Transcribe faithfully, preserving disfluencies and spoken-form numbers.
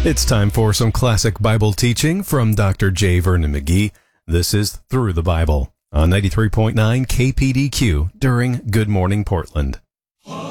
It's time for some classic Bible teaching from Doctor J. Vernon McGee. This is Through the Bible on ninety-three point nine K P D Q during Good Morning Portland.